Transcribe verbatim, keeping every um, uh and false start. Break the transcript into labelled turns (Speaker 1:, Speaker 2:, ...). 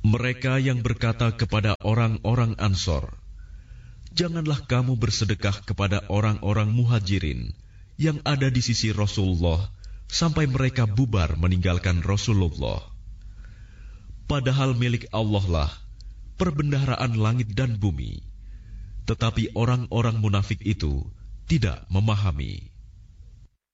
Speaker 1: Mereka yang berkata kepada orang-orang Ansor, "Janganlah kamu bersedekah kepada orang-orang Muhajirin yang ada di sisi Rasulullah sampai mereka bubar meninggalkan Rasulullah. Padahal milik Allah lah perbendaharaan langit dan bumi." Tetapi orang-orang munafik itu tidak memahami.